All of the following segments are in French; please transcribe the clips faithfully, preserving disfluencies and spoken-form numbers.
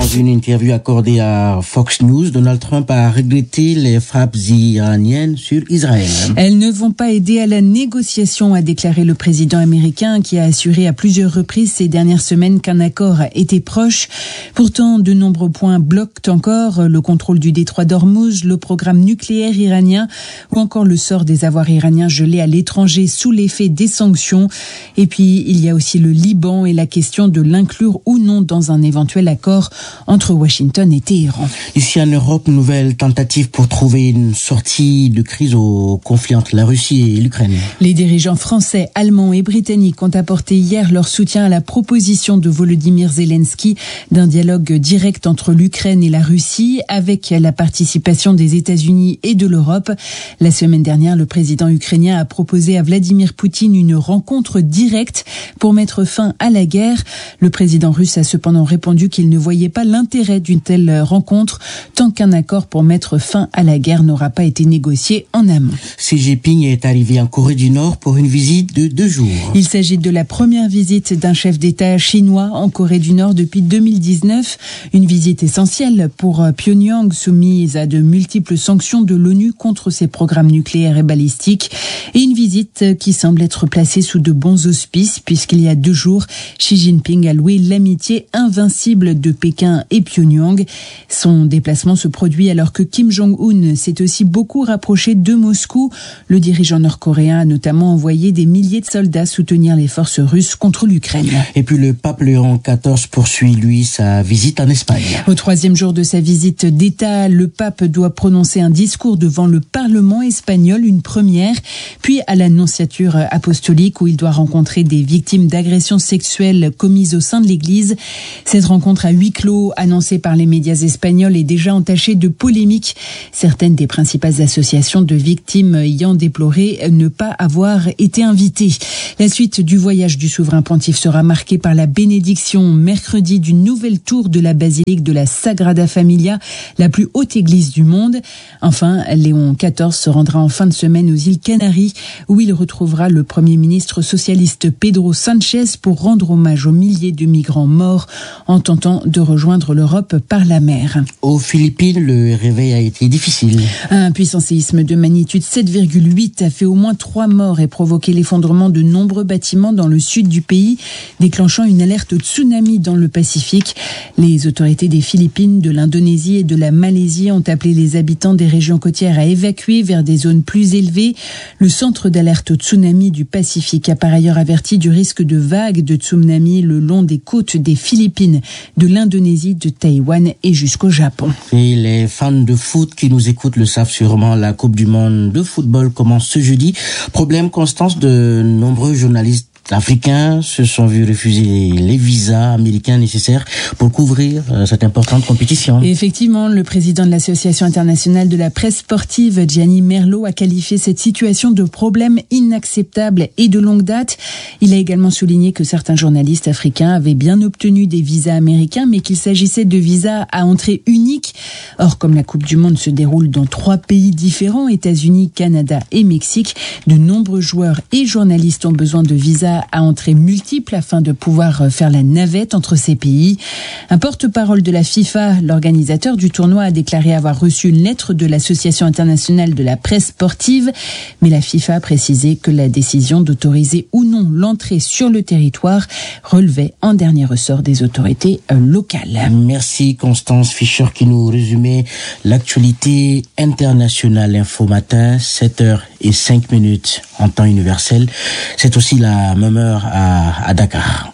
une interview accordée à Fox News, Donald Trump a regretté les frappes iraniennes sur Israël. Elles ne vont pas aider à la négociation, a déclaré le président américain, qui a assuré à plusieurs reprises ces dernières semaines qu'un accord était proche. Pourtant, de nombreux points bloquent encore: le contrôle du détroit d'Ormuz, le programme nucléaire iranien ou encore le sort des avoirs iraniens gelés à l'étranger sous l'effet des sanctions. Et puis, il y a aussi le Liban et la question de l'inclure ou non dans un éventuel accord entre Washington et Téhéran. Ici en Europe, nouvelle tentative pour trouver une sortie de crise au conflit entre la Russie et l'Ukraine. Les dirigeants français, allemands et britanniques ont apporté hier leur soutien à la proposition de Volodymyr Zelensky d'un dialogue direct entre l'Ukraine et la Russie, avec la participation des États-Unis et de l'Europe. La semaine dernière, le président ukrainien a proposé à Vladimir Poutine une rencontre directe pour mettre fin à la guerre. Le président russe a cependant répondu qu'il ne voyait pas l'intérêt d'une telle rencontre tant qu'un accord pour mettre fin à la guerre n'aura pas été négocié en amont. Xi Jinping est arrivé en Corée du Nord pour une visite de deux jours. Il s'agit de la première visite d'un chef d'État chinois en Corée du Nord depuis deux mille dix-neuf. Une visite essentielle pour Pyongyang, soumise à de multiples sanctions de l'ONU contre ses programmes nucléaires et balistiques. Et une visite qui semble être placée sous de bons auspices, puisqu'il y a deux jours, Xi Jinping a loué l'amitié invincible de Pékin et Pyongyang. Son déplacement se produit alors que Kim Jong-un s'est aussi beaucoup rapproché de Moscou. Le dirigeant nord-coréen a notamment envoyé des milliers de soldats soutenir les forces russes contre l'Ukraine. Et puis le pape Léon quatorze poursuit, lui, sa visite en Espagne. Au troisième jour de sa visite d'État, le pape doit prononcer un discours devant le Parlement espagnol, une première, puis à l'Annonciature apostolique où il doit rencontrer des victimes d'agressions sexuelles commises au sein de l'Église. Cette rencontre à huis clos, annoncée par les médias espagnols, est déjà entachée de polémiques. Certaines des principales associations de victimes ayant déploré ne pas avoir été invitées. La suite du voyage du souverain pontife sera marquée par la bénédiction mercredi d'une nouvelle tour de la basilique de la Sagrada Familia, la plus haute église du monde. Enfin, Léon quatorze se rendra en fin de semaine aux îles Canaries où il retrouvera le premier ministre socialiste Pedro Sanchez pour rendre hommage aux milliers de migrants morts en tentant de rejoindre l'Europe par la mer. Aux Philippines, le réveil a été difficile. Un puissant séisme de magnitude sept virgule huit a fait au moins trois morts et provoqué l'effondrement de nombreux bâtiments dans le sud du pays, déclenchant une alerte tsunami dans le Pacifique. Les autorités des Philippines, de l'Indonésie et de la Malaisie ont appelé les habitants des régions côtières à évacuer vers des zones plus élevées. Le centre d'alerte tsunami du Pacifique a par ailleurs averti du risque de vagues de tsunami le long des côtes des Philippines, de l'Indonésie, de Taïwan et jusqu'au Japon. Et les fans de foot qui nous écoutent le savent sûrement, la Coupe du monde de football commence ce jeudi. Problème constant de nombreux journalistes africains se sont vus refuser les visas américains nécessaires pour couvrir euh, cette importante compétition. Et effectivement, le président de l'Association internationale de la presse sportive, Gianni Merlo, a qualifié cette situation de problème inacceptable et de longue date. Il a également souligné que certains journalistes africains avaient bien obtenu des visas américains, mais qu'il s'agissait de visas à entrée unique. Or, comme la Coupe du Monde se déroule dans trois pays différents, États-Unis, Canada et Mexique, de nombreux joueurs et journalistes ont besoin de visas à entrée multiple afin de pouvoir faire la navette entre ces pays. Un porte-parole de la FIFA, l'organisateur du tournoi, a déclaré avoir reçu une lettre de l'Association internationale de la presse sportive, mais la FIFA a précisé que la décision d'autoriser ou non l'entrée sur le territoire relevait en dernier ressort des autorités locales. Merci Constance Fischer qui nous résumait l'actualité internationale. Info matin, sept heures cinq minutes en temps universel. C'est aussi la même heure à, à Dakar.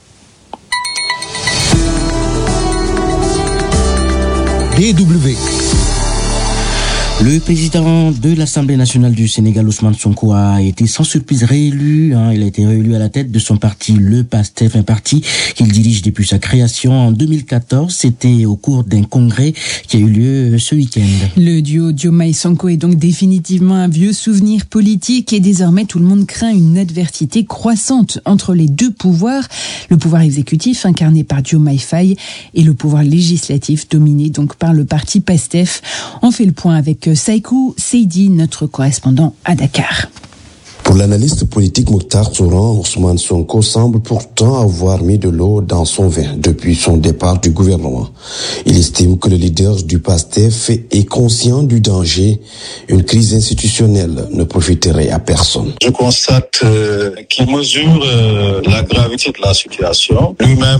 D W. Le président de l'Assemblée nationale du Sénégal, Ousmane Sonko, a été sans surprise réélu. Hein. Il a été réélu à la tête de son parti, le PASTEF, un parti qu'il dirige depuis sa création en deux mille quatorze. C'était au cours d'un congrès qui a eu lieu ce week-end. Le duo Diomaye-Sonko est donc définitivement un vieux souvenir politique et désormais tout le monde craint une adversité croissante entre les deux pouvoirs. Le pouvoir exécutif incarné par Diomaye Faye et le pouvoir législatif dominé donc par le parti PASTEF. On fait le point avec Saïkou Seydi, notre correspondant à Dakar. Pour l'analyste politique Mokhtar Souran, Ousmane Sonko semble pourtant avoir mis de l'eau dans son vin depuis son départ du gouvernement. Il estime que le leader du PASTEF est conscient du danger. Une crise institutionnelle ne profiterait à personne. Je constate euh, qu'il mesure euh, la gravité de la situation. Lui-même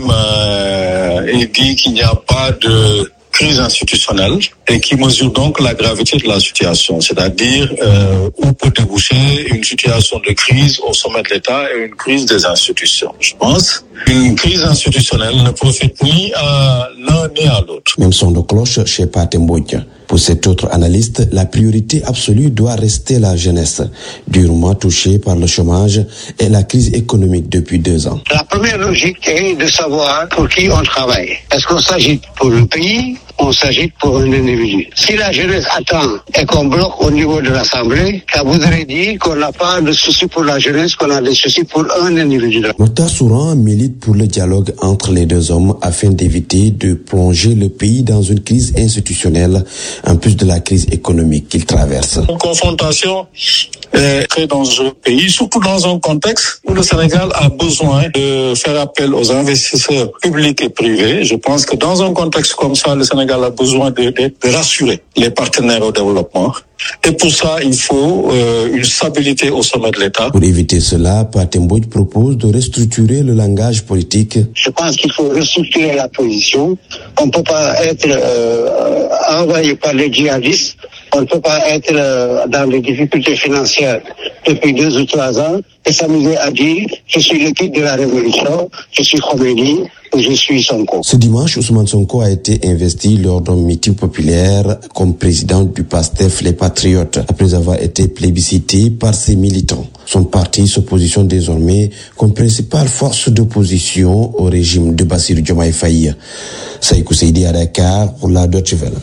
euh, il dit qu'il n'y a pas de crise institutionnelle et qui mesure donc la gravité de la situation, c'est-à-dire euh, où peut déboucher une situation de crise au sommet de l'État et une crise des institutions. Je pense qu'une crise institutionnelle ne profite ni à l'un ni à l'autre. Même son de cloche chez Pathé Mbodj. Pour cet autre analyste, la priorité absolue doit rester la jeunesse, durement touchée par le chômage et la crise économique depuis deux ans. La première logique est de savoir pour qui on travaille. Est-ce qu'on s'agit pour le pays? On s'agit pour un individu. Si la jeunesse attend et qu'on bloque au niveau de l'Assemblée, ça voudrait dire qu'on n'a pas de soucis pour la jeunesse, qu'on a des soucis pour un individu. Mokhtar Souran milite pour le dialogue entre les deux hommes afin d'éviter de plonger le pays dans une crise institutionnelle, en plus de la crise économique qu'il traverse. Une confrontation est très dangereuse au pays, surtout dans un contexte où le Sénégal a besoin de faire appel aux investisseurs publics et privés. Je pense que dans un contexte comme ça, le Sénégal a besoin de, de, de rassurer les partenaires au développement. Et pour ça, il faut euh, une stabilité au sommet de l'État. Pour éviter cela, Pathé Mbodj propose de restructurer le langage politique. Je pense qu'il faut restructurer la position. On ne peut pas être euh, envoyé par les djihadistes. On ne peut pas être euh, dans les difficultés financières depuis deux ou trois ans et s'amuser à dire « je suis l'équipe de la révolution, je suis Khomeini ». Je suis Sonko. Ce dimanche, Ousmane Sonko a été investi lors d'un meeting populaire comme président du PASTEF Les Patriotes, après avoir été plébiscité par ses militants. Son parti se positionne désormais comme principale force d'opposition au régime de Bassirou Diomaye Faye. Saïkou Seydi à Dakar pour la Deutsche Welle.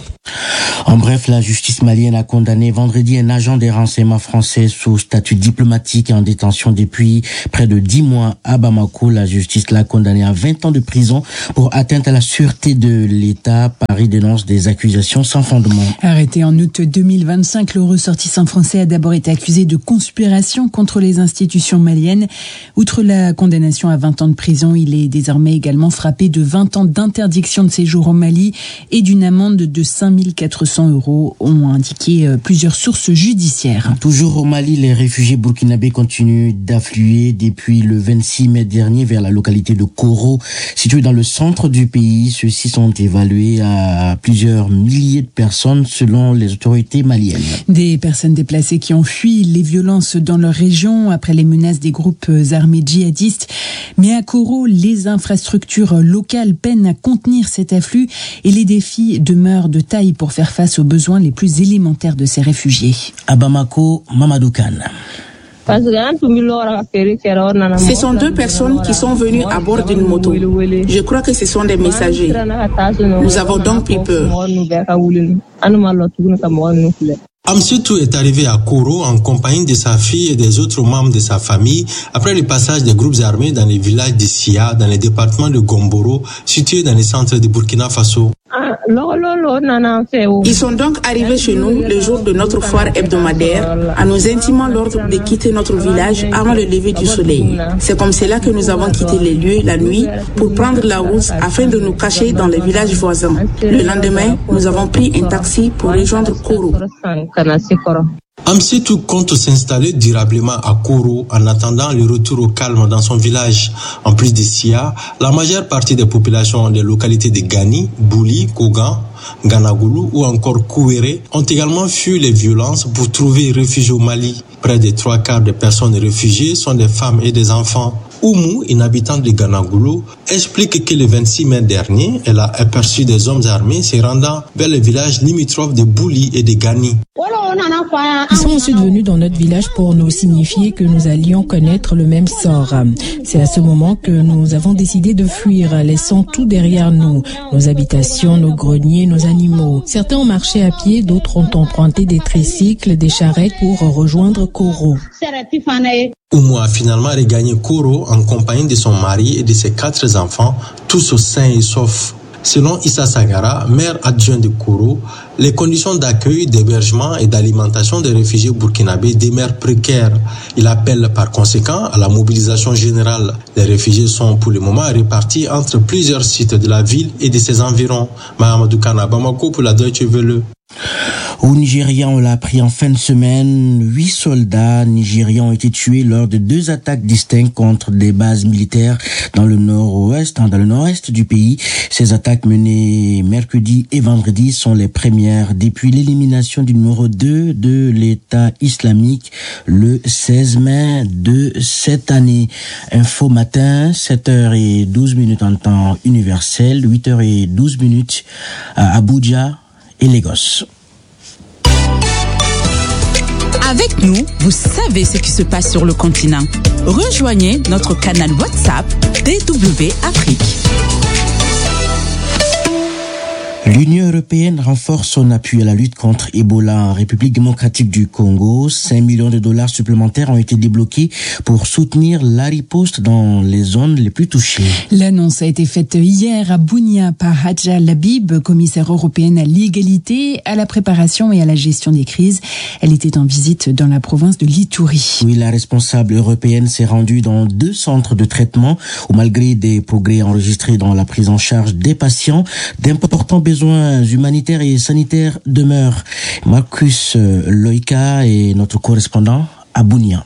En bref, la justice malienne a condamné vendredi un agent des renseignements français sous statut diplomatique en détention depuis près de dix mois à Bamako. La justice l'a condamné à vingt ans de prison pour atteinte à la sûreté de l'État. Paris dénonce des accusations sans fondement. Arrêté en août deux mille vingt-cinq, le ressortissant français a d'abord été accusé de conspiration contre les institutions maliennes. Outre la condamnation à vingt ans de prison, il est désormais également frappé de vingt ans d'interdiction de séjour au Mali et d'une amende de cinq mille quatre cents euros, ont indiqué plusieurs sources judiciaires. Toujours au Mali, les réfugiés burkinabés continuent d'affluer depuis le vingt-six mai dernier vers la localité de Koro, située dans le centre du pays. Ceux-ci sont évalués à plusieurs milliers de personnes selon les autorités maliennes. Des personnes déplacées qui ont fui les violences dans leur région après les menaces des groupes armés djihadistes. Mais à Koro, les infrastructures locales peinent à contenir cet afflux et les défis demeurent de taille pour faire face aux besoins les plus élémentaires de ces réfugiés. À Bamako, Mamadou Kane. Ce sont deux personnes qui sont venues à bord d'une moto. Je crois que ce sont des messagers. Nous avons donc pris peur. Amsitou est arrivé à Koro en compagnie de sa fille et des autres membres de sa famille après le passage des groupes armés dans les villages de Sia, dans le département de Gomboro, situé dans le centre de Burkina Faso. Ils sont donc arrivés chez nous le jour de notre foire hebdomadaire en nous intimant l'ordre de quitter notre village avant le lever du soleil. C'est comme cela que nous avons quitté les lieux la nuit pour prendre la route afin de nous cacher dans les villages voisins. Le lendemain, nous avons pris un taxi pour rejoindre Koro. Amsitou compte s'installer durablement à Koro en attendant le retour au calme dans son village. En plus de Sia, la majeure partie des populations des localités de Gani, Bouli, Kogan, Ganagoulou ou encore Kouéré ont également fui les violences pour trouver refuge au Mali. Près des trois quarts des personnes réfugiées sont des femmes et des enfants. Oumou, une habitante de Ganagoulou, explique que le vingt-six mai dernier, elle a aperçu des hommes armés se rendant vers les villages limitrophes de Bouli et de Gani. Ils sont ensuite venus dans notre village pour nous signifier que nous allions connaître le même sort. C'est à ce moment que nous avons décidé de fuir, laissant tout derrière nous, nos habitations, nos greniers, nos animaux. Certains ont marché à pied, d'autres ont emprunté des tricycles, des charrettes pour rejoindre Koro. Oumou a finalement regagné Koro en compagnie de son mari et de ses quatre enfants, tous sains et saufs. Selon Issa Sagara, maire adjoint de Koro, les conditions d'accueil, d'hébergement et d'alimentation des réfugiés burkinabés demeurent précaires. Il appelle par conséquent à la mobilisation générale. Les réfugiés sont pour le moment répartis entre plusieurs sites de la ville et de ses environs. Mahamadou Kana, Bamako pour la Deutsche Welle. Au Nigeria, on l'a appris en fin de semaine, huit soldats nigérians ont été tués lors de deux attaques distinctes contre des bases militaires dans le nord-ouest, dans le nord-est du pays. Ces attaques menées mercredi et vendredi sont les premières depuis l'élimination du numéro deux de l'État islamique le seize mai de cette année. Info matin, sept heures douze minutes en temps universel, huit heures douze minutes à Abuja et Lagos. Avec nous, vous savez ce qui se passe sur le continent. Rejoignez notre canal WhatsApp D W Afrique. L'Union européenne renforce son appui à la lutte contre Ebola en République démocratique du Congo. cinq millions de dollars supplémentaires ont été débloqués pour soutenir la riposte dans les zones les plus touchées. L'annonce a été faite hier à Bunia par Hadja Labib, commissaire européenne à l'égalité, à la préparation et à la gestion des crises. Elle était en visite dans la province de l'Ituri. Oui, la responsable européenne s'est rendue dans deux centres de traitement où, malgré des progrès enregistrés dans la prise en charge des patients, d'importants besoins humanitaires et sanitaires demeurent. Marcus Loïka est notre correspondant à Bunia.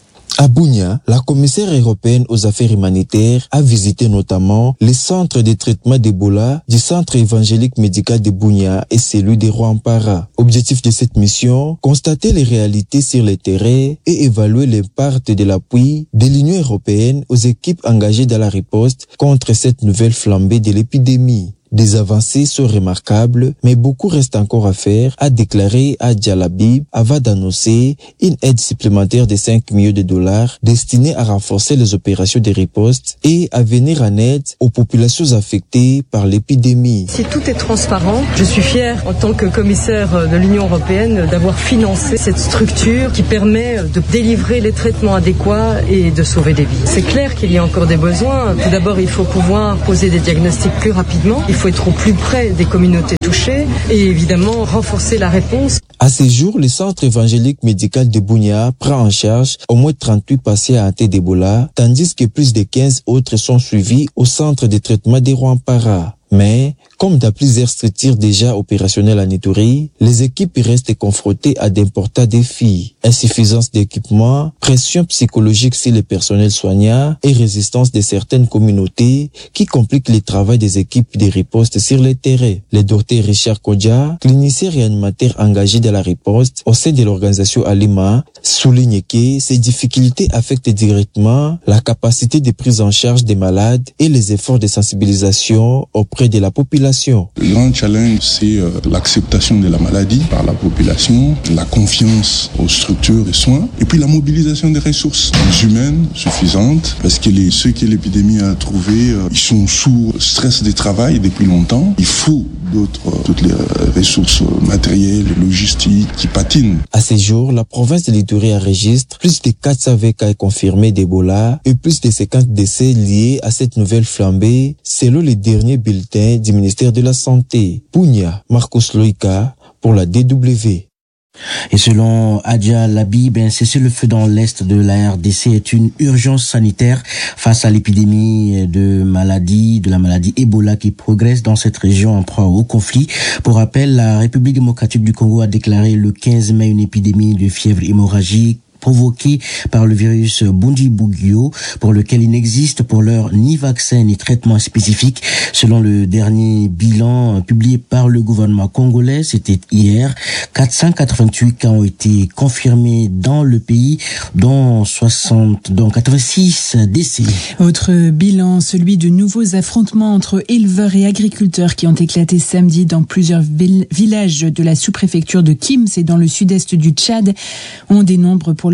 À Bunia, la commissaire européenne aux affaires humanitaires a visité notamment les centres de traitement d'Ebola du centre évangélique médical de Bunia et celui de Rwampara. Objectif de cette mission, constater les réalités sur le terrain et évaluer l'impact de l'appui de l'Union européenne aux équipes engagées dans la riposte contre cette nouvelle flambée de l'épidémie. Des avancées sont remarquables, mais beaucoup reste encore à faire, a déclaré Hadja Labib avant d'annoncer une aide supplémentaire de cinq millions de dollars destinée à renforcer les opérations de riposte et à venir en aide aux populations affectées par l'épidémie. Si tout est transparent, je suis fier en tant que commissaire de l'Union européenne d'avoir financé cette structure qui permet de délivrer les traitements adéquats et de sauver des vies. C'est clair qu'il y a encore des besoins. Tout d'abord, il faut pouvoir poser des diagnostics plus rapidement. Il faut être au plus près des communautés touchées et évidemment renforcer la réponse. À ce jour, le centre évangélique médical de Bunia prend en charge au moins trente-huit patients atteints d'Ebola, tandis que plus de quinze autres sont suivis au centre de traitement de Rwampara. Mais, comme dans plusieurs structures déjà opérationnelles en Ituri, les équipes restent confrontées à d'importants défis. Insuffisance d'équipement, pression psychologique sur les personnels soignants et résistance de certaines communautés qui compliquent le travail des équipes de riposte sur le terrain. Le docteur Richard Kodja, clinicien réanimateur engagé dans la riposte au sein de l'organisation Alima, souligne que ces difficultés affectent directement la capacité de prise en charge des malades et les efforts de sensibilisation auprès de la population. Le grand challenge, c'est euh, l'acceptation de la maladie par la population, la confiance aux structures de soins et puis la mobilisation des ressources humaines suffisantes parce que les, ceux que l'épidémie a trouvés, euh, ils sont sous stress de travail depuis longtemps. Il faut d'autres, euh, toutes les euh, ressources matérielles, logistiques qui patinent. À ce jour, la province de l'Ituri enregistre plus de quatre cents cas confirmés d'Ebola et plus de cinquante décès liés à cette nouvelle flambée selon les derniers bulletins du ministère de la Santé. Bunia, Marcus Loïka pour la D W. Et selon Hadja Labib, un cessez-le-feu dans l'est de la R D C est une urgence sanitaire face à l'épidémie de maladie, de la maladie Ebola qui progresse dans cette région en proie au conflit. Pour rappel, la République démocratique du Congo a déclaré le quinze mai une épidémie de fièvre hémorragique provoqué par le virus Bundibugyo, pour lequel il n'existe pour l'heure ni vaccin ni traitement spécifique. Selon le dernier bilan publié par le gouvernement congolais, c'était hier, quatre cent quatre-vingt-huit cas ont été confirmés dans le pays, dont soixante, dont quatre-vingt-six décès. Autre bilan, celui de nouveaux affrontements entre éleveurs et agriculteurs qui ont éclaté samedi dans plusieurs villages de la sous-préfecture de Kim, c'est dans le sud-est du Tchad. On dénombre pour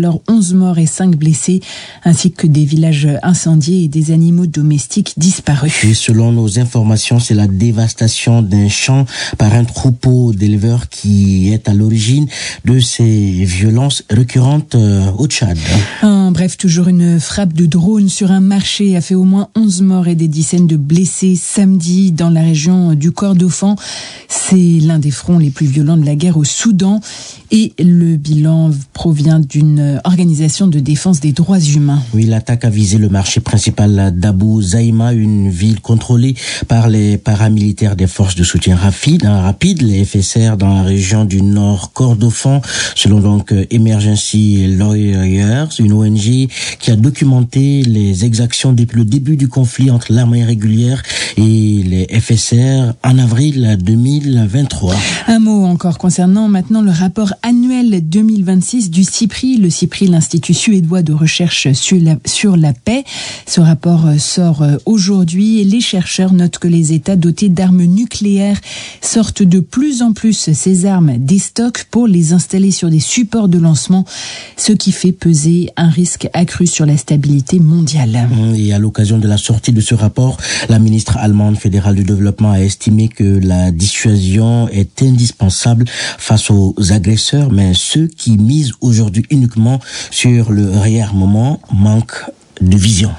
lors onze morts et cinq blessés, ainsi que des villages incendiés et des animaux domestiques disparus. Et selon nos informations, c'est la dévastation d'un champ par un troupeau d'éleveurs qui est à l'origine de ces violences récurrentes au Tchad. En bref, toujours une frappe de drone sur un marché a fait au moins onze morts et des dizaines de blessés samedi dans la région du Kordofan. C'est l'un des fronts les plus violents de la guerre au Soudan et le bilan provient d'une organisation de défense des droits humains. Oui, l'attaque a visé le marché principal d'Abou Zaïma, une ville contrôlée par les paramilitaires des forces de soutien rapide, hein, rapide les F S R dans la région du Nord Kordofan, selon donc Emergency Lawyers, une O N G qui a documenté les exactions depuis le début du conflit entre l'armée régulière et les F S R en avril deux mille vingt-trois. Un mot encore concernant maintenant le rapport annuel deux mille vingt-six du CIPRI, le CIPRI, l'Institut suédois de recherche sur la, sur la paix. Ce rapport sort aujourd'hui et les chercheurs notent que les États dotés d'armes nucléaires sortent de plus en plus ces armes des stocks pour les installer sur des supports de lancement, ce qui fait peser un risque accru sur la stabilité mondiale. Et à l'occasion de la sortie de ce rapport, la ministre allemande fédérale du développement a estimé que la dissuasion est indispensable face aux agresseurs, mais ceux qui misent aujourd'hui uniquement sur le réarmement manquent de vision.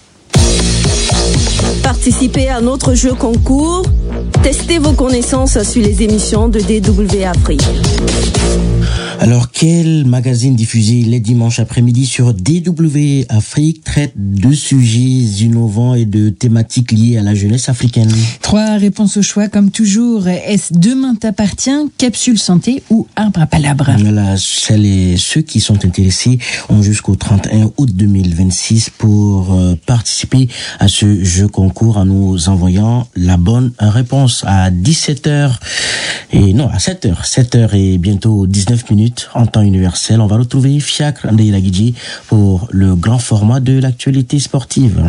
Participez à notre jeu concours. Testez vos connaissances sur les émissions de D W Afrique. Alors, quel magazine diffusé les dimanches après-midi sur D W Afrique traite de sujets innovants et de thématiques liées à la jeunesse africaine? Trois réponses au choix, comme toujours. Est-ce Demain t'appartient, Capsule Santé ou Arbre à Palabre? Voilà, celles et ceux qui sont intéressés ont jusqu'au trente et un août deux mille vingt-six pour euh, participer à ce jeu concours en nous envoyant la bonne réponse à dix-sept heures et non, à sept heures. sept heures et bientôt dix-neuf minutes en temps universel. On va retrouver Fiacre Ndayiragidji pour le grand format de l'actualité sportive.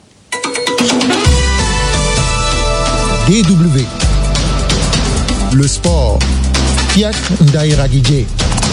D W. Le sport. Fiacre Ndayiragidji.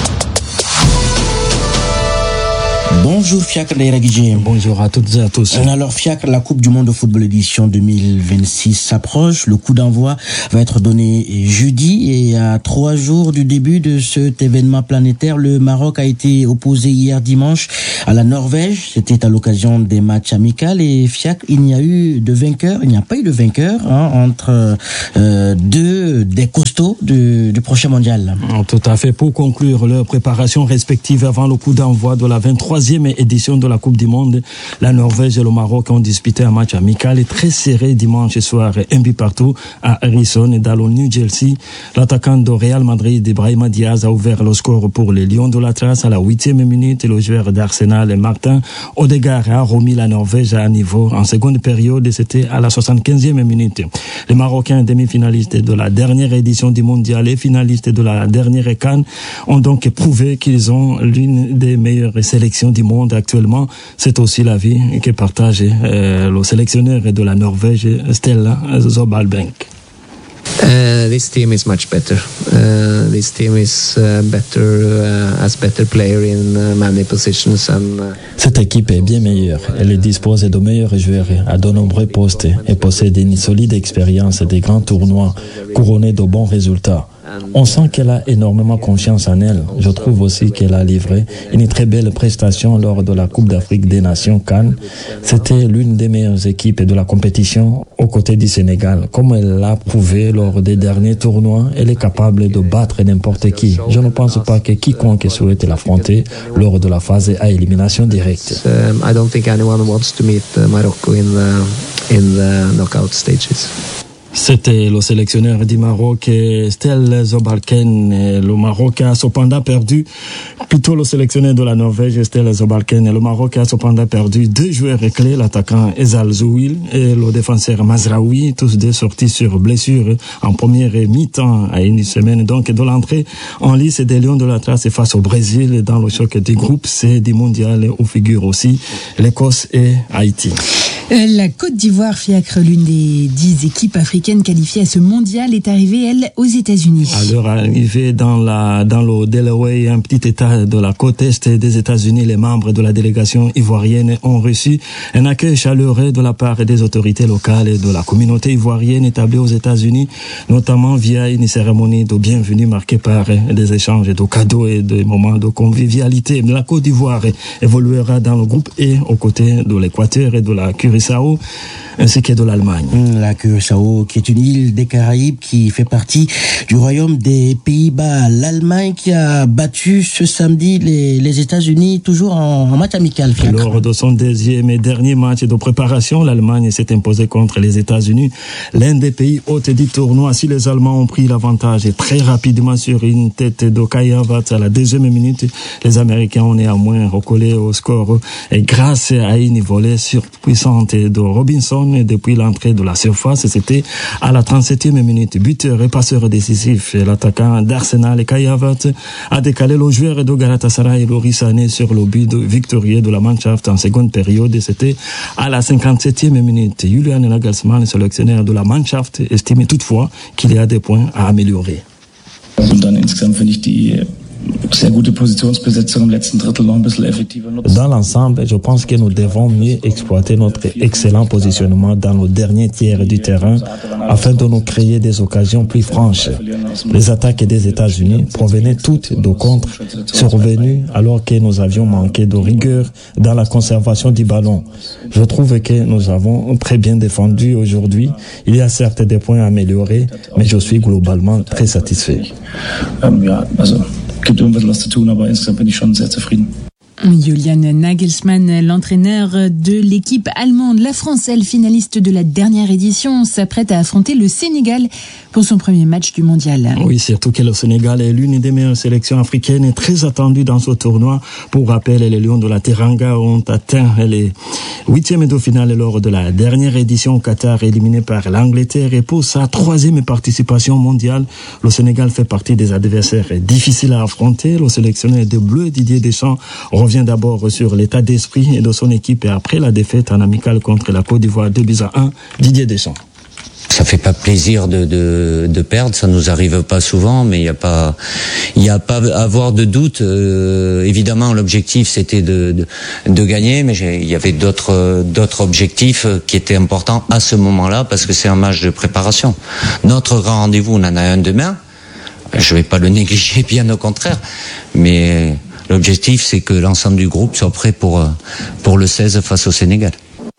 Bonjour Fiacre Ndayiragidji. Bonjour à toutes et à tous. Alors Fiacre, la Coupe du Monde de football édition deux mille vingt-six s'approche. Le coup d'envoi va être donné jeudi et à trois jours du début de cet événement planétaire, le Maroc a été opposé hier dimanche à la Norvège. C'était à l'occasion des matchs amicaux et Fiacre, il n'y a eu de vainqueur, il n'y a pas eu de vainqueur hein, entre euh, deux des costauds du, du prochain mondial. Tout à fait. Pour conclure leur préparation respective avant le coup d'envoi de la vingt-troisième édition de la Coupe du Monde, la Norvège et le Maroc ont disputé un match amical et très serré dimanche soir, un but partout à Harrison et dans le New Jersey. L'attaquant de Real Madrid, Ibrahima Diaz, a ouvert le score pour les Lions de l'Atlas à la huitième minute et le joueur d'Arsenal, Martin Odegaard, a remis la Norvège à niveau en seconde période et c'était à la soixante-quinzième minute. Les Marocains, demi-finalistes de la dernière édition du Mondial et finalistes de la dernière CAN, ont donc prouvé qu'ils ont l'une des meilleures sélections du monde actuellement. C'est aussi l'avis que partage euh, le sélectionneur de la Norvège, Stella Zobalbank. Uh, this team is much better. Uh, this team is uh, better, uh, as better player in uh, many positions. And, uh... Cette équipe est bien meilleure. Elle dispose de meilleurs joueurs à de nombreux postes et possède une solide expérience des grands tournois couronnés de bons résultats. On sent qu'elle a énormément confiance en elle. Je trouve aussi qu'elle a livré une très belle prestation lors de la Coupe d'Afrique des Nations CAN. C'était l'une des meilleures équipes de la compétition aux côtés du Sénégal. Comme elle l'a prouvé lors des derniers tournois, elle est capable de battre n'importe qui. Je ne pense pas que quiconque souhaite l'affronter lors de la phase à élimination directe. Um, I don't think anyone wants to meet uh, Morocco in the, in the knockout stages. C'était le sélectionneur du Maroc, Stel Zobalken. Le Maroc a cependant perdu, plutôt le sélectionneur de la Norvège, Stel Zobalken. Le Maroc a cependant perdu deux joueurs clés, l'attaquant Ezal Zouil et le défenseur Mazraoui, tous deux sortis sur blessure en première mi-temps à une semaine donc de l'entrée en lice des Lions de l'Atlas face au Brésil dans le choc du groupe C du mondial où figurent aussi l'Écosse et Haïti. La Côte d'Ivoire, Fiacre, l'une des dix équipes africaines qualifiées à ce mondial, est arrivée, elle, aux États-Unis. À leur arrivée dans la, dans le Delaware, un petit état de la côte est des États-Unis, les membres de la délégation ivoirienne ont reçu un accueil chaleureux de la part des autorités locales et de la communauté ivoirienne établie aux États-Unis, notamment via une cérémonie de bienvenue marquée par des échanges de cadeaux et des moments de convivialité. La Côte d'Ivoire évoluera dans le groupe E aux côtés de l'Équateur et de la Curaçao, ainsi que de l'Allemagne. La Curaçao, qui est une île des Caraïbes qui fait partie du royaume des Pays-Bas. L'Allemagne qui a battu ce samedi les, les États-Unis, toujours en, en match amical. Fiacre. Lors de son deuxième et dernier match de préparation, l'Allemagne s'est imposée contre les États-Unis, l'un des pays hôtes du tournoi. Si les Allemands ont pris l'avantage très rapidement sur une tête de Kai Havertz à la deuxième minute, les Américains ont néanmoins recollé au score et grâce à une volée surpuissante de Robinson depuis l'entrée de la surface. C'était à la trente-septième minute. Buteur et passeur décisif, l'attaquant d'Arsenal, Kai Havertz, a décalé le joueur de Galatasaray, Loris Sané, sur le but victorieux de la Mannschaft en seconde période. Et c'était à la cinquante-septième minute. Julian Nagelsmann, sélectionneur de la Mannschaft, estimait toutefois qu'il y a des points à améliorer. Dans l'ensemble, je pense que nous devons mieux exploiter notre excellent positionnement dans le dernier tiers du terrain afin de nous créer des occasions plus franches. Les attaques des États-Unis provenaient toutes de contres survenus alors que nous avions manqué de rigueur dans la conservation du ballon. Je trouve que nous avons très bien défendu aujourd'hui. Il y a certes des points à améliorer, mais je suis globalement très satisfait. Gibt irgendwas was zu tun, aber insgesamt bin ich schon sehr zufrieden. Julian Nagelsmann, l'entraîneur de l'équipe allemande. La France, elle, finaliste de la dernière édition, s'apprête à affronter le Sénégal pour son premier match du mondial. Oui, surtout que le Sénégal est l'une des meilleures sélections africaines et très attendue dans ce tournoi. Pour rappel, les Lions de la Teranga ont atteint les huitièmes de finale lors de la dernière édition au Qatar, éliminé par l'Angleterre. Et pour sa troisième participation mondiale, le Sénégal fait partie des adversaires difficiles à affronter. Le sélectionneur des Bleus, Didier Deschamps, revient d'abord sur l'état d'esprit de son équipe et après la défaite en amical contre la Côte d'Ivoire deux buts à un, Didier Deschamps. Ça fait pas plaisir de, de, de perdre, ça nous arrive pas souvent, mais il y a pas, il y a pas à avoir de doute. Euh, évidemment, l'objectif c'était de, de, de gagner, mais il y avait d'autres, d'autres objectifs qui étaient importants à ce moment-là parce que c'est un match de préparation. Notre grand rendez-vous, on en a un demain. Je vais pas le négliger, bien au contraire, mais l'objectif, c'est que l'ensemble du groupe soit prêt pour, pour le seize face au Sénégal.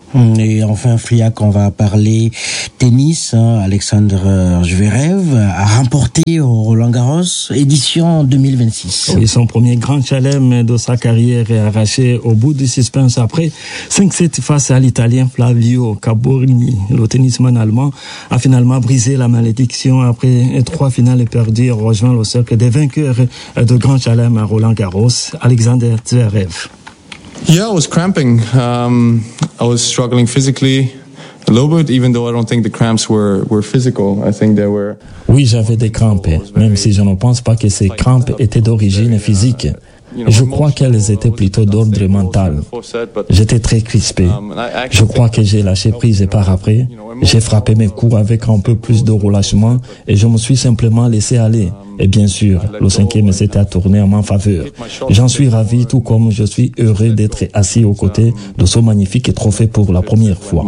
Et enfin, Friac, on va parler tennis. Alexandre Zverev a remporté au Roland-Garros, édition deux mille vingt-six. Oui, son premier grand chelem de sa carrière est arraché au bout du suspense après cinq sept face à l'Italien Flavio Caborini. Le tennisman allemand a finalement brisé la malédiction après trois finales perdues et rejoint le cercle des vainqueurs de grand chelem à Roland-Garros, Alexander Zverev. Yeah, I was cramping. Um, I was struggling physically a little bit, even though I don't think the cramps were, were physical. I think they were... Oui, j'avais des crampes, même si je ne pense pas que ces crampes étaient d'origine physique. Je crois qu'elles étaient plutôt d'ordre mental. J'étais très crispé. Je crois que j'ai lâché prise par après. J'ai frappé mes coups avec un peu plus de relâchement et je me suis simplement laissé aller. Et bien sûr, le cinquième s'était à tourner en ma faveur. J'en suis ravi, tout comme je suis heureux d'être assis aux côtés de ce magnifique trophée pour la première fois.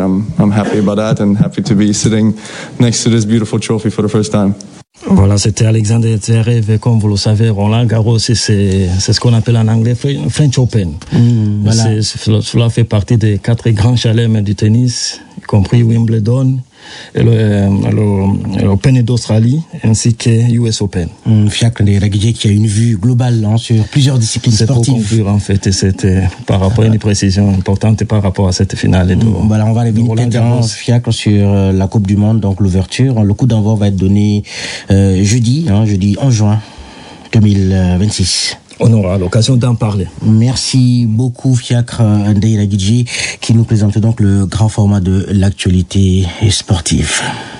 Voilà, c'était Alexander Zverev, comme vous le savez, Roland Garros, c'est, c'est ce qu'on appelle en anglais French Open. Mmh, voilà. C'est, cela fait partie des quatre grands chelems du tennis, y compris Wimbledon, et le, l'Open d'Australie, ainsi que U S Open. Mmh, Fiacre Ndairagije qui a une vue globale hein, sur plusieurs disciplines c'est sportives. C'est pour conclure en fait, et c'était par rapport à une précision importante par rapport à cette finale. De, mmh, voilà, on va aller vite maintenant, Fiacre, sur la Coupe du Monde, donc l'ouverture. Le coup d'envoi va être donné euh, jeudi, hein, jeudi onze juin deux mille vingt-six. On aura l'occasion d'en parler. Merci beaucoup, Fiacre Ndairagije, qui nous présente donc le grand format de l'actualité sportive.